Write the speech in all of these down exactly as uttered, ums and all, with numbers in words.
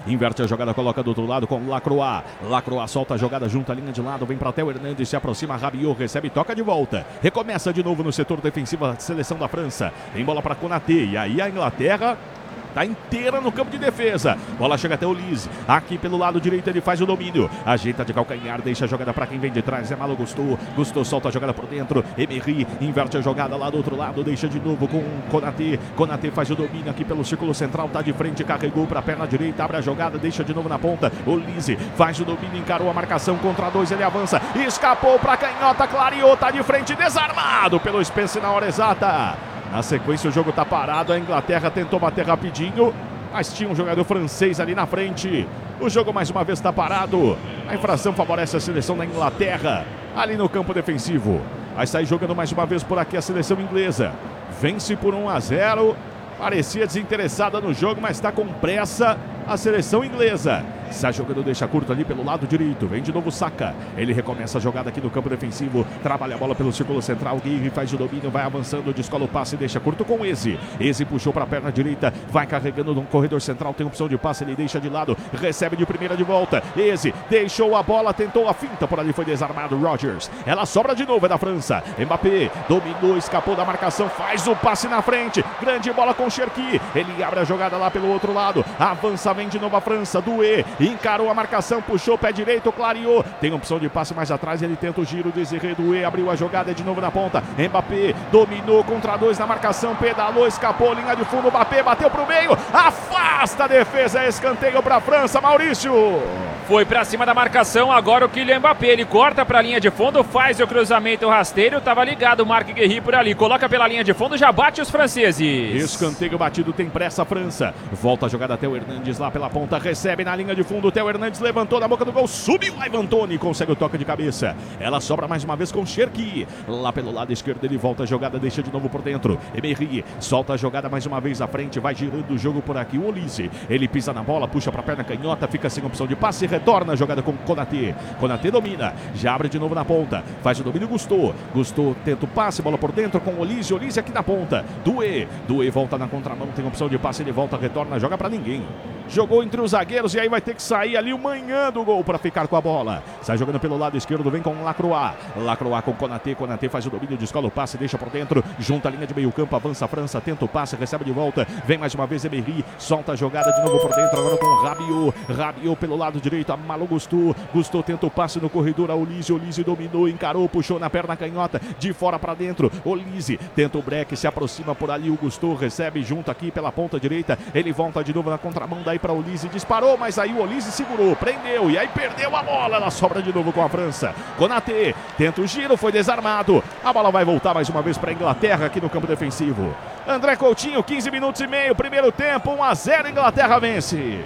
inverte a jogada, coloca do outro lado com Lacroix. Lacroix solta a jogada junto à linha de lado, vem para Theo Hernandes, se aproxima, Rabiot recebe, toca de volta. Recomeça de novo no setor defensivo a seleção da França. Tem bola para Konaté, e aí a Inglaterra tá inteira no campo de defesa. Bola chega até o Olise. Aqui pelo lado direito ele faz o domínio. Ajeita de calcanhar, deixa a jogada para quem vem de trás. É Malo Gusto. Gusto solta a jogada por dentro. Emery inverte a jogada lá do outro lado. Deixa de novo com Konaté. Konaté faz o domínio aqui pelo círculo central. Tá de frente, carregou para a perna direita. Abre a jogada, deixa de novo na ponta. Olise faz o domínio, encarou a marcação contra dois. Ele avança. Escapou para canhota. Clareou, tá de frente, desarmado pelo Spence na hora exata. Na sequência o jogo tá parado, a Inglaterra tentou bater rapidinho, mas tinha um jogador francês ali na frente. O jogo mais uma vez está parado. A infração favorece a seleção da Inglaterra, ali no campo defensivo. Vai sair jogando mais uma vez por aqui a seleção inglesa. Vence por um a zero. Parecia desinteressada no jogo, mas está com pressa a seleção inglesa. Sai jogando, deixa curto ali pelo lado direito. Vem de novo Saka. Ele recomeça a jogada aqui no campo defensivo. Trabalha a bola pelo círculo central. Guiri faz o domínio, vai avançando, descola o passe, deixa curto com Eze. Eze puxou para a perna direita. Vai carregando no corredor central. Tem opção de passe, ele deixa de lado. Recebe de primeira de volta. Eze deixou a bola, tentou a finta. Por ali foi desarmado Rodgers. Ela sobra de novo, é da França. Mbappé dominou, escapou da marcação. Faz o passe na frente. Grande bola com Cherki. Ele abre a jogada lá pelo outro lado. Avança, vem de novo a França. Doué encarou a marcação, puxou pé direito, clareou. Tem opção de passe mais atrás, ele tenta o giro. Desiré Doué abriu a jogada de novo na ponta. Mbappé dominou contra dois na marcação, pedalou, escapou, linha de fundo. Mbappé bateu pro meio, afasta a defesa, escanteio pra França. Maurício foi pra cima da marcação, agora o Kylian Mbappé, ele corta pra linha de fundo, faz o cruzamento, o rasteiro, tava ligado o Marc Guéhi por ali, coloca pela linha de fundo, já bate os franceses. Escanteio batido, tem pressa a França. Volta a jogada, Theo Hernandes lá pela ponta, recebe na linha de fundo. Theo Hernandes levantou na boca do gol, subiu Ivan Toney, consegue o toque de cabeça. Ela sobra mais uma vez com Cherki. Lá pelo lado esquerdo ele volta a jogada, deixa de novo por dentro. Emery solta a jogada mais uma vez à frente, vai girando o jogo por aqui. O Olise, ele pisa na bola, puxa pra perna canhota, fica sem opção de passe, retorna a jogada com Konaté. Konaté domina, já abre de novo na ponta, faz o domínio Gusto. Gusto tenta o passe, bola por dentro com Olise. Olise aqui na ponta. Doué, Doué volta na contramão, tem opção de passe, ele volta, retorna, joga pra ninguém. Jogou entre os zagueiros e aí vai ter que sair ali o manhã do gol para ficar com a bola. Sai jogando pelo lado esquerdo, vem com Lacroix. Lacroix com Konaté, Konaté faz o domínio, descola o passe, deixa por dentro, junta a linha de meio campo, avança a França, tenta o passe, recebe de volta, vem mais uma vez Emery, solta a jogada de novo por dentro, agora com Rabiot. Rabiot pelo lado direito, a Malo Gusto. Gusto tenta o passe no corredor, a Olise, Olise dominou, encarou, puxou na perna canhota, de fora para dentro, Olise tenta o break, se aproxima por ali, o Gusto recebe junto aqui pela ponta direita, ele volta de novo na contramão, daí para Olise, disparou, mas aí o Olise segurou, prendeu e aí perdeu a bola, ela sobra de novo com a França. Konaté tenta o giro, foi desarmado, a bola vai voltar mais uma vez para a Inglaterra aqui no campo defensivo. André Coutinho, quinze minutos e meio, primeiro tempo, um a zero, Inglaterra vence.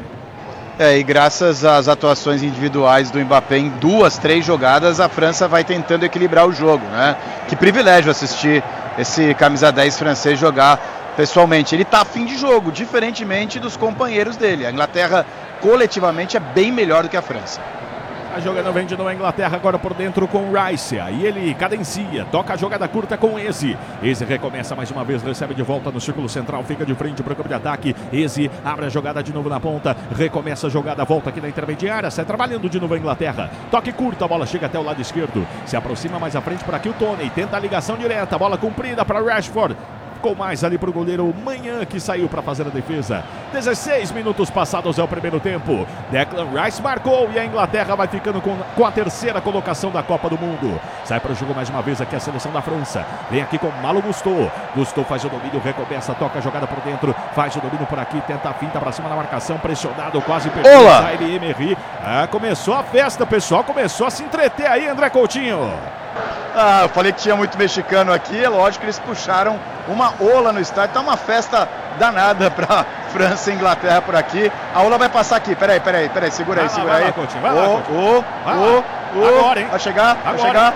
É, e graças às atuações individuais do Mbappé em duas, três jogadas, a França vai tentando equilibrar o jogo, né? Que privilégio assistir esse camisa dez francês jogar pessoalmente. Ele tá a fim de jogo, diferentemente dos companheiros dele. A Inglaterra coletivamente é bem melhor do que a França. A jogada vem de novo a Inglaterra agora por dentro com o Rice. Aí ele cadencia, toca a jogada curta com Eze. Eze recomeça mais uma vez, recebe de volta no círculo central, fica de frente para o campo de ataque. Eze abre a jogada de novo na ponta, recomeça a jogada, volta aqui na intermediária, sai trabalhando de novo a Inglaterra. Toque curto, a bola chega até o lado esquerdo, se aproxima mais à frente por aqui o Toney, tenta a ligação direta, bola comprida para Rashford. Ficou mais ali para o goleiro Manhã, que saiu para fazer a defesa. dezesseis minutos passados é o primeiro tempo. Declan Rice marcou e a Inglaterra vai ficando com, com a terceira colocação da Copa do Mundo. Sai para o jogo mais uma vez aqui a seleção da França. Vem aqui com Malo Gusto. Gusto faz o domínio, recomeça, toca a jogada por dentro. Faz o domínio por aqui, tenta a finta para cima da marcação. Pressionado, quase perdeu. Sai Emery. Ah, começou a festa, o pessoal começou a se entreter aí, André Coutinho. Ah, eu falei que tinha muito mexicano aqui, é lógico que eles puxaram uma ola no estádio, tá uma festa danada pra França e Inglaterra por aqui. A ola vai passar aqui, peraí, peraí, peraí, segura aí, vai segura lá, aí. Vai lá, Coutinho, vai lá, Coutinho. Ô, ô, ô, agora, hein? Vai chegar, agora. vai chegar.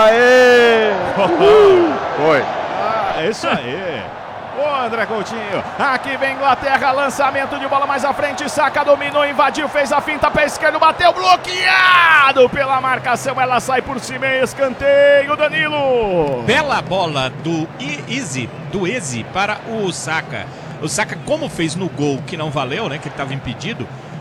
Aê! Uh, foi. Ah, é isso aí. Ô André Coutinho, aqui vem Inglaterra, lançamento de bola mais à frente, Saka dominou, invadiu, fez a finta, pé esquerdo, bateu, bloqueado pela marcação, ela sai por cima, escanteio, Danilo. Bela bola do Eze, do Eze para o Saka. O Saka, como fez no gol que não valeu, né, que estava impedido,